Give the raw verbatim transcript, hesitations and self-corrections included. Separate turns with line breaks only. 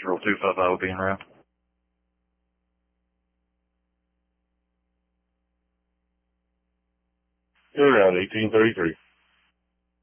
Zero two five five will be en route.
You're around eighteen thirty-three.